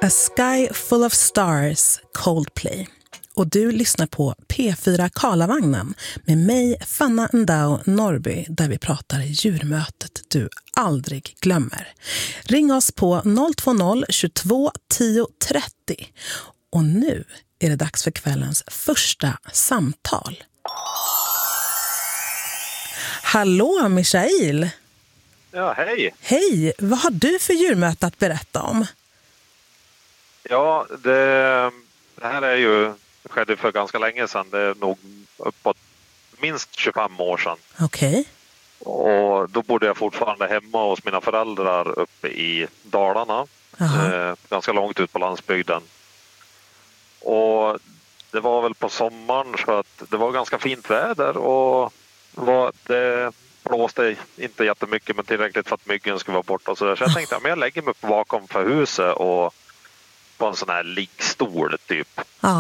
A Sky Full of Stars, Coldplay. Och du lyssnar på P4 Karlavagnen med mig, Fanna Ndao Norby, där vi pratar djurmötet du aldrig glömmer. Ring oss på 020 22 10 30. Och nu är det dags för kvällens första samtal. Hallå, Michael! Ja, hej! Hej! Vad har du för djurmöte att berätta om? Ja, det här är ju skedde för ganska länge sedan. Det är nog uppåt minst 25 år sedan. Okej. Och då bodde jag fortfarande hemma hos mina föräldrar uppe i Dalarna. Ganska långt ut på landsbygden. Och det var väl på sommaren så att det var ganska fint väder och det blåste inte jättemycket men tillräckligt för att myggen skulle vara borta. Så jag tänkte att jag lägger mig bakom för huset och på en sån här liggstol typ.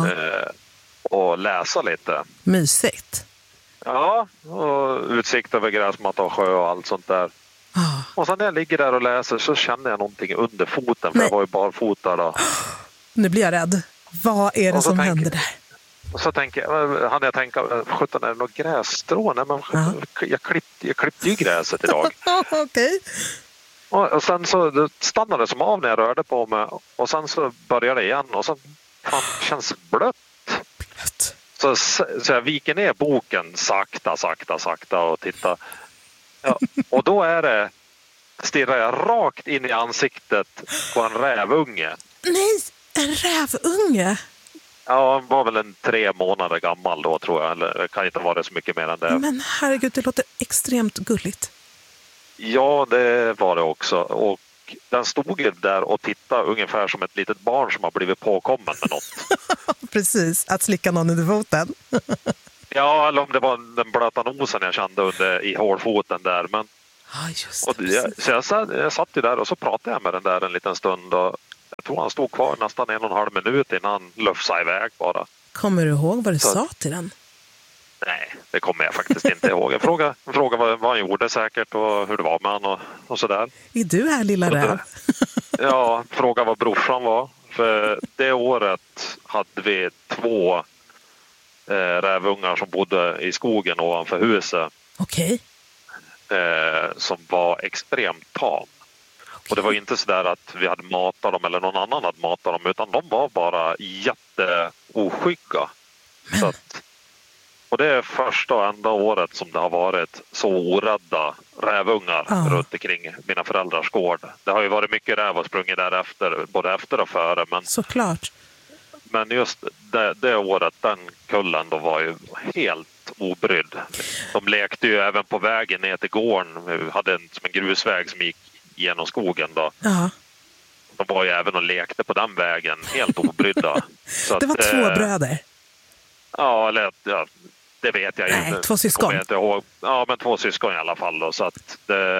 Och läsa lite. Mysigt. Ja, och utsikt över gräsmatta och sjö och allt sånt där. Och sen när jag ligger där och läser så känner jag någonting under foten. För jag var ju barfota då. Nu blir jag rädd. Vad är det som händer där? Och så hann jag tänka, 17 är det något grässtrå? Nej, men jag klippte ju gräset idag. Okej. Och sen så stannade det som av när jag rörde på mig. Och sen så började det igen. Och så känns blött. Så jag viker ner boken sakta och tittar. Ja, och då stirrar jag rakt in i ansiktet på en rävunge. Nej, en rävunge? Ja, han var väl 3 månader gammal då tror jag. Eller kan inte vara så mycket mer än det. Men herregud, det låter extremt gulligt. Ja, det var det också. Och den stod ju där och tittade ungefär som ett litet barn som har blivit påkommen med något. Precis, att slicka någon under foten. Ja, eller om det var den blöta nosen jag kände i hålfoten där. Men, just det, så jag satt ju där och så pratade jag med den där en liten stund. Och jag tror han stod kvar nästan 1,5 minut innan han lufsade iväg bara. Kommer du ihåg vad du sa till den? Nej, det kommer jag faktiskt inte ihåg. Jag frågade vad han gjorde säkert och hur det var med han och sådär. Är du här lilla räv? Ja, fråga vad brorsan var. För det året hade vi 2 rävungar som bodde i skogen ovanför huset. Okej. Som var extremt tam. Och det var inte så där att vi hade matat dem eller någon annan hade matat dem utan de var bara jätteoskygga. Så att, och det är första och enda året som det har varit så orädda rävungar runt omkring mina föräldrars gård. Det har ju varit mycket räv och sprungit därefter, både efter och före. Men, såklart. Men just det året, den kullen då var ju helt obrydd. De lekte ju även på vägen ner till gården. Vi hade som en grusväg som gick genom skogen då. Ja. De var ju även och lekte på den vägen, helt obrydda. Så det var 2 bröder? Ja, eller det vet jag ju. Nej, 2 syskon. Inte ihåg. Ja, men 2 syskon i alla fall. Då, så att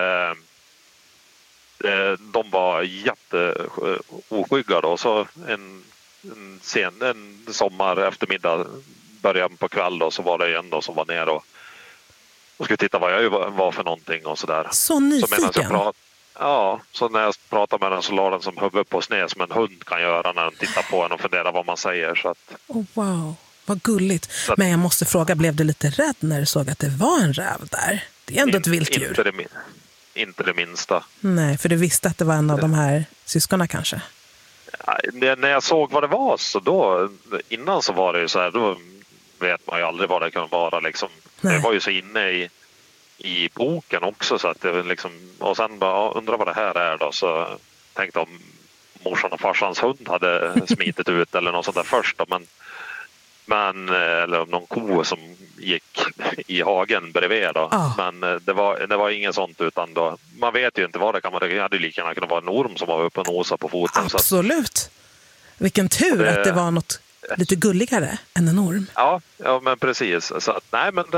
de var jätteoskygga då. Så en sommar eftermiddag, början på kväll då, så var det en då som var ner och skulle titta vad jag var för någonting och sådär. Så nyfiken? Så när jag pratade med den så la den som huvud på sned som en hund kan göra när den tittar på en och funderar vad man säger. Så att... wow, vad gulligt. Men jag måste fråga, blev du lite rädd när du såg att det var en räv där? Det är ändå ett vilddjur. Inte det minsta. Nej, för du visste att det var en av de här syskonen kanske? När jag såg vad det var så då, innan så var det ju så här, då vet man ju aldrig vad det kan vara liksom. Det var ju så inne i boken också så att det liksom, och sen bara undrar vad det här är då, så tänkte om morsan och farsans hund hade smitit ut eller något sånt där först då, men eller om någon ko som gick i hagen bredvid då. Men det var ingen sånt utan då, man vet ju inte vad det kan vara. Det hade ju lika gärna kunnat vara en orm som var uppe och nosade på foten. Absolut. Så att, vilken tur att det var något lite gulligare än en orm. Ja men precis. Så att, nej men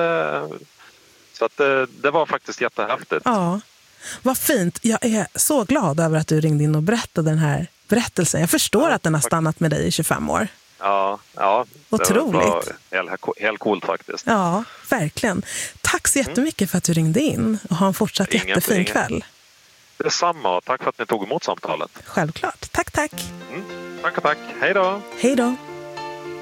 det var faktiskt jättehäftigt. Ja, vad fint. Jag är så glad över att du ringde in och berättade den här berättelsen. Jag förstår att den har stannat med dig i 25 år. Ja. Otroligt. Det var helt coolt faktiskt. Ja, verkligen. Tack så jättemycket för att du ringde in och ha en fortsatt jättefin kväll. Detsamma och tack för att ni tog emot samtalet. Självklart. Tack. Tack och tack. Hej då! Hej då!